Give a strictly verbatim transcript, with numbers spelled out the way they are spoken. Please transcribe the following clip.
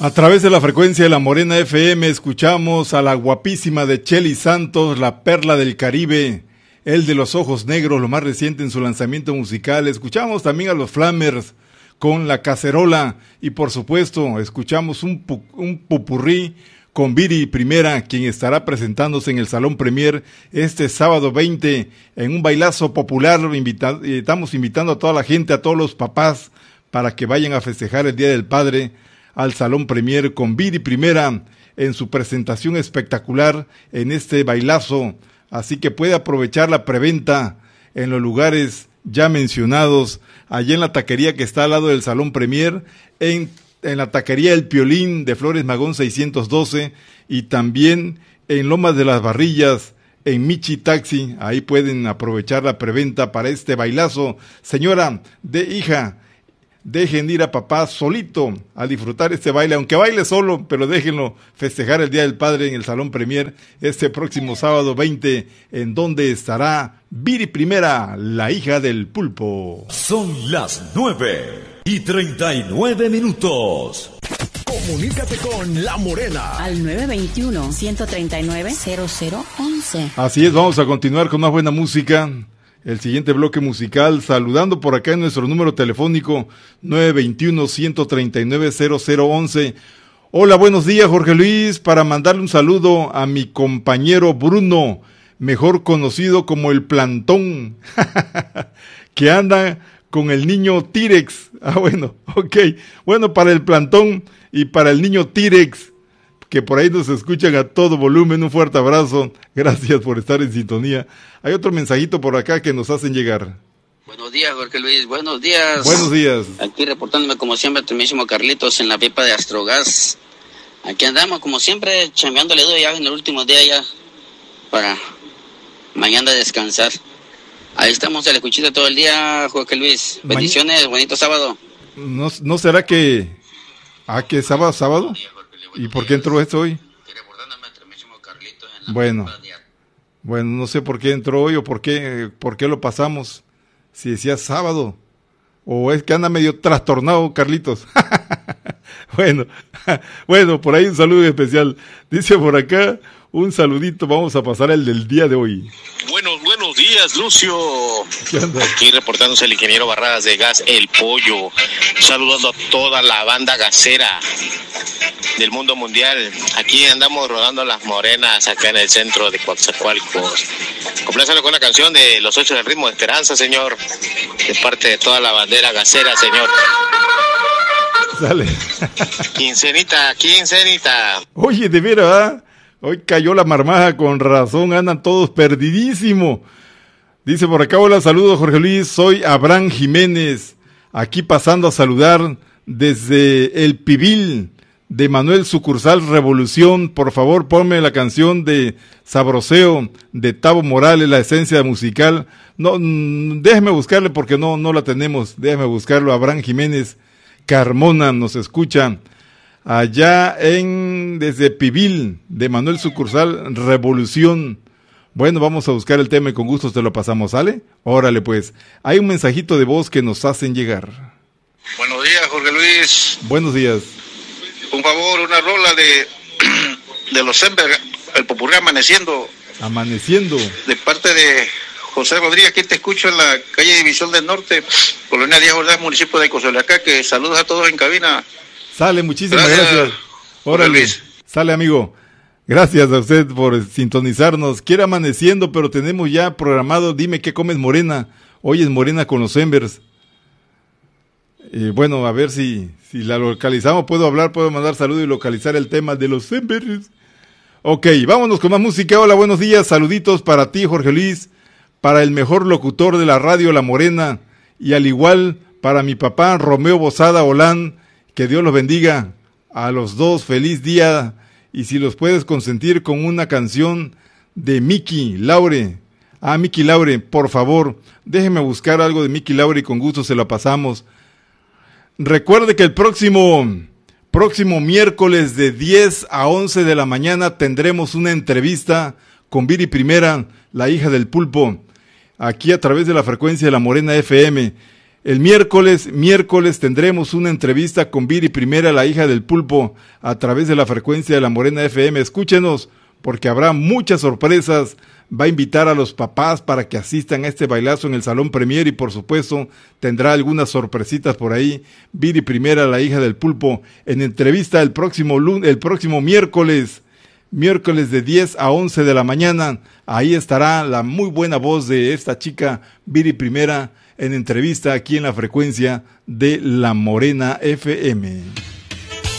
A través de la frecuencia de la Morena F M escuchamos a la guapísima de Chely Santos, la perla del Caribe, el de los ojos negros, lo más reciente en su lanzamiento musical. Escuchamos también a los Flamers con La Cacerola y por supuesto escuchamos un, pu- un pupurrí con Viri Primera, quien estará presentándose en el Salón Premier este sábado veinte en un bailazo popular. Invita- estamos invitando a toda la gente, a todos los papás, para que vayan a festejar el Día del Padre al Salón Premier con Viri Primera en su presentación espectacular en este bailazo. Así que puede aprovechar la preventa en los lugares ya mencionados, allí en la taquería que está al lado del Salón Premier, en, en la taquería El Piolín de Flores Magón seiscientos doce y también en Lomas de las Barrillas, en Michi Taxi. Ahí pueden aprovechar la preventa para este bailazo. Señora, de hija, dejen ir a papá solito a disfrutar este baile, aunque baile solo, pero déjenlo festejar el Día del Padre en el Salón Premier este próximo sábado veinte, en donde estará Viri Primera, la hija del pulpo. Son las nueve y treinta y nueve minutos. Comunícate con La Morena al nueve dos uno, uno tres nueve, cero cero uno uno. Así es, vamos a continuar con más buena música. El siguiente bloque musical, saludando por acá en nuestro número telefónico nueve dos uno, uno tres nueve, cero cero uno uno. Hola, buenos días, Jorge Luis, para mandarle un saludo a mi compañero Bruno, mejor conocido como el Plantón, que anda con el niño T-Rex. Ah, bueno, ok. Bueno, para el Plantón y para el niño T-Rex, que por ahí nos escuchan a todo volumen, un fuerte abrazo, gracias por estar en sintonía. Hay otro mensajito por acá que nos hacen llegar. Buenos días, Jorge Luis, buenos días. Buenos días. Aquí reportándome como siempre, tu mismo Carlitos en la pipa de Astrogas. Aquí andamos como siempre, chambeándole duro ya en el último día ya, para mañana descansar. Ahí estamos al escuchito todo el día, Jorge Luis. Bendiciones, Ma- bonito sábado. ¿No, no será que... ¿Ah, que sábado, sábado? ¿Y por qué entró esto hoy? Bueno, bueno, no sé por qué entró hoy o por qué, por qué lo pasamos. Si decía sábado, o es que anda medio trastornado, Carlitos. Bueno, bueno, por ahí un saludo especial. Dice por acá, un saludito, vamos a pasar el del día de hoy. Buenos, buenos días, Lucio. Aquí reportándose el ingeniero Barradas de Gas El Pollo, saludando a toda la banda gasera del mundo mundial. Aquí andamos rodando las morenas acá en el centro de Coatzacoalcos. Complácelo con la canción de Los Ocho del Ritmo de Esperanza, señor, de parte de toda la bandera gasera, señor. Sale. Quincenita, quincenita. Oye, de veras, ¿verdad? Hoy cayó la marmaja, con razón, andan todos perdidísimos. Dice por acá, hola, saludos Jorge Luis, soy Abraham Jiménez, aquí pasando a saludar desde El Pibil de Manuel Sucursal Revolución. Por favor, ponme la canción de Sabroseo de Tavo Morales, la esencia musical. No, déjeme buscarle porque no, no la tenemos, déjeme buscarlo. Abraham Jiménez Carmona nos escucha allá en desde Pibil de Manuel Sucursal Revolución. Bueno, vamos a buscar el tema y con gusto te lo pasamos, ¿sale? Órale pues, hay un mensajito de voz que nos hacen llegar. Buenos días, Jorge Luis. Buenos días. Un favor, una rola de de los Sember, el popurrí Amaneciendo. Amaneciendo. De parte de José Rodríguez, aquí te escucho en la calle División del Norte, Colonia Díaz Ordaz, municipio de Cozoleacaque. Saludos a todos en cabina. Sale, muchísimas gracias. gracias. Órale, sale amigo. Gracias a usted por sintonizarnos. Quiere Amaneciendo, pero tenemos ya programado Dime qué comes Morena. Hoy es Morena con los Embers. Eh, bueno, a ver si, si la localizamos. Puedo hablar, puedo mandar saludos y localizar el tema de los Embers. Ok, vámonos con más música. Hola, buenos días. Saluditos para ti, Jorge Luis. Para el mejor locutor de la radio, La Morena. Y al igual para mi papá, Romeo Bozada Olán. Que Dios los bendiga a los dos, feliz día, y si los puedes consentir con una canción de Miki Laure. Ah, Miki Laure, por favor, déjeme buscar algo de Miki Laure y con gusto se la pasamos. Recuerde que el próximo, próximo miércoles de diez a once de la mañana tendremos una entrevista con Viri Primera, la hija del pulpo, aquí a través de la frecuencia de La Morena F M. El miércoles, miércoles tendremos una entrevista con Viri Primera, la hija del Pulpo, a través de la frecuencia de la Morena F M. Escúchenos, porque habrá muchas sorpresas. Va a invitar a los papás para que asistan a este bailazo en el Salón Premier y por supuesto tendrá algunas sorpresitas por ahí. Viri Primera, la hija del Pulpo, en entrevista el próximo lunes, el próximo miércoles, miércoles de diez a once de la mañana. Ahí estará la muy buena voz de esta chica, Viri Primera, en entrevista aquí en la frecuencia de la Morena F M.